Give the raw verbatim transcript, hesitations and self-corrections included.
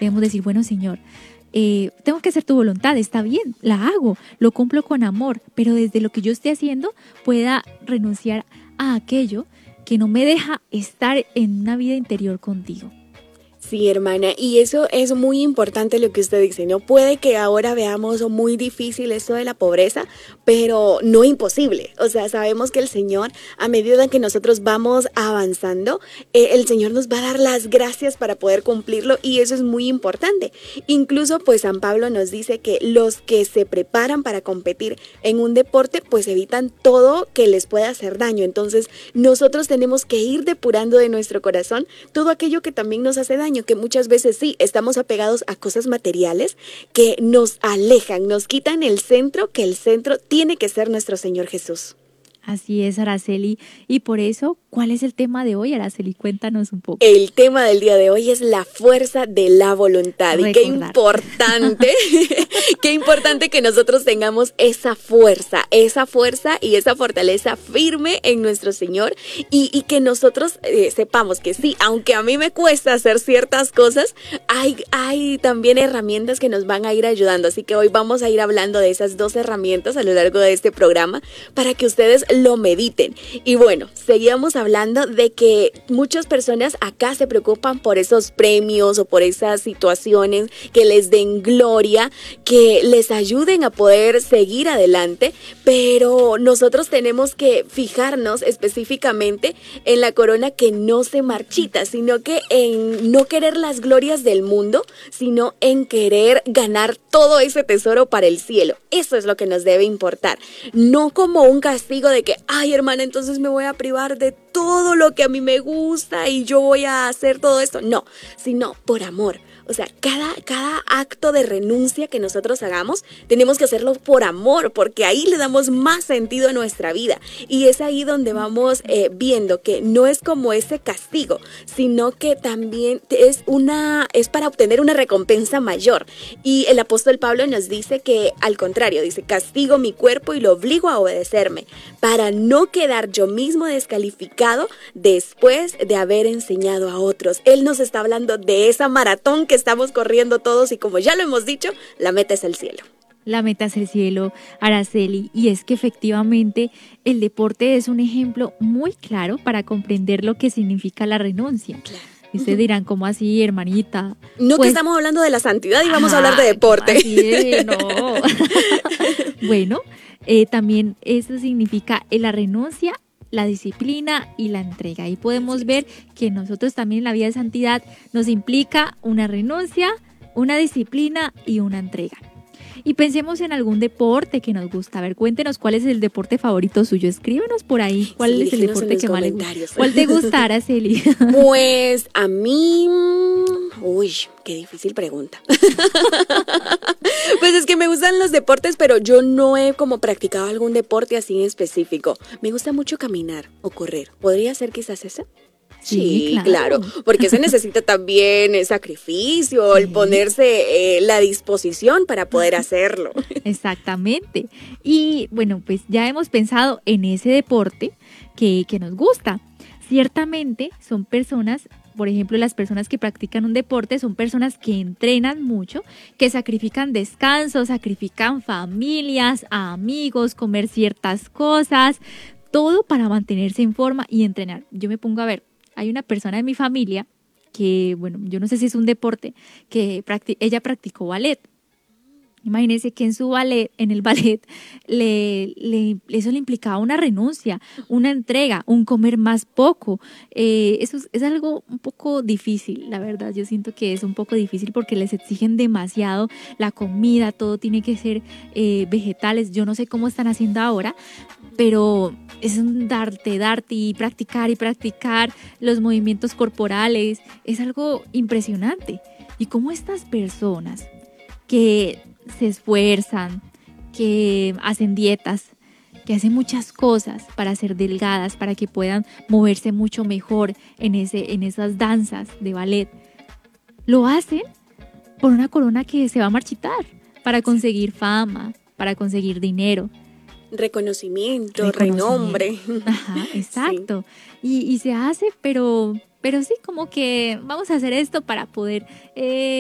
debemos decir, bueno, Señor, eh, tengo que hacer tu voluntad, está bien, la hago, lo cumplo con amor, pero desde lo que yo esté haciendo pueda renunciar a aquello que no me deja estar en una vida interior contigo. Sí, hermana, y eso es muy importante lo que usted dice, ¿no? Puede que ahora veamos muy difícil esto de la pobreza, pero no imposible. O sea, sabemos que el Señor, a medida que nosotros vamos avanzando, eh, el Señor nos va a dar las gracias para poder cumplirlo y eso es muy importante. Incluso, pues, San Pablo nos dice que los que se preparan para competir en un deporte, pues evitan todo que les pueda hacer daño. Entonces, nosotros tenemos que ir depurando de nuestro corazón todo aquello que también nos hace daño, que muchas veces sí, estamos apegados a cosas materiales que nos alejan, nos quitan el centro, que el centro tiene que ser nuestro Señor Jesús. Así es, Araceli. Y por eso, ¿cuál es el tema de hoy, Araceli? Cuéntanos un poco. El tema del día de hoy es la fuerza de la voluntad. Recordar. Y qué importante, qué importante que nosotros tengamos esa fuerza, esa fuerza y esa fortaleza firme en nuestro Señor y, y que nosotros eh, sepamos que sí, aunque a mí me cuesta hacer ciertas cosas, hay, hay también herramientas que nos van a ir ayudando. Así que hoy vamos a ir hablando de esas dos herramientas a lo largo de este programa para que ustedes lo mediten. Y bueno, seguíamos hablando de que muchas personas acá se preocupan por esos premios o por esas situaciones que les den gloria, que les ayuden a poder seguir adelante, pero nosotros tenemos que fijarnos específicamente en la corona que no se marchita, sino que en no querer las glorias del mundo, sino en querer ganar todo ese tesoro para el cielo. Eso es lo que nos debe importar, no como un castigo de que, ay, hermana, entonces me voy a privar de todo lo que a mí me gusta y yo voy a hacer todo esto. No, sino por amor. O sea, cada, cada acto de renuncia que nosotros hagamos, tenemos que hacerlo por amor, porque ahí le damos más sentido a nuestra vida. Y es ahí donde vamos eh, viendo que no es como ese castigo, sino que también es, una, es para obtener una recompensa mayor. Y el apóstol Pablo nos dice que, al contrario, dice, castigo mi cuerpo y lo obligo a obedecerme, para no quedar yo mismo descalificado después de haber enseñado a otros. Él nos está hablando de esa maratón que estamos corriendo todos y como ya lo hemos dicho, la meta es el cielo. La meta es el cielo, Araceli, y es que efectivamente el deporte es un ejemplo muy claro para comprender lo que significa la renuncia. Claro. Y ustedes dirán, ¿cómo así, hermanita? No, pues, que estamos hablando de la santidad y vamos ah, a hablar de deporte. Así es, no. Bueno, eh, también eso significa eh, la renuncia, la disciplina y la entrega. Ahí podemos ver que nosotros también en la vida de santidad nos implica una renuncia, una disciplina y una entrega. Y pensemos en algún deporte que nos gusta. A ver, cuéntenos cuál es el deporte favorito suyo. Escríbenos por ahí cuál sí, es el deporte que más le gusta. ¿Cuál te gusta, Araceli? Pues a mí... Uy, qué difícil pregunta. Pues es que me gustan los deportes, pero yo no he como practicado algún deporte así en específico. Me gusta mucho caminar o correr. ¿Podría ser quizás ese? Sí, sí, claro. claro, porque se necesita también el sacrificio, sí. el ponerse eh, la disposición para poder hacerlo. Exactamente. Y bueno, pues ya hemos pensado en ese deporte que, que nos gusta. Ciertamente son personas, por ejemplo, las personas que practican un deporte son personas que entrenan mucho, que sacrifican descanso, sacrifican familias, amigos, comer ciertas cosas, todo para mantenerse en forma y entrenar. Yo me pongo a ver. Hay una persona de mi familia que, bueno, yo no sé si es un deporte, que practi- ella practicó ballet. Imagínense que en su ballet, en el ballet, le, le, eso le implicaba una renuncia, una entrega, un comer más poco. Eh, eso es, es algo un poco difícil, la verdad. Yo siento que es un poco difícil porque les exigen demasiado la comida, todo tiene que ser eh, vegetales. Yo no sé cómo están haciendo ahora, pero es un darte, darte y practicar y practicar los movimientos corporales. Es algo impresionante. Y cómo estas personas que se esfuerzan, que hacen dietas, que hacen muchas cosas para ser delgadas, para que puedan moverse mucho mejor en, ese, en esas danzas de ballet, lo hacen por una corona que se va a marchitar, para conseguir fama, para conseguir dinero. Reconocimiento, renombre. Ajá, exacto. Sí. Y, y se hace, pero, pero sí, como que vamos a hacer esto para poder... Eh,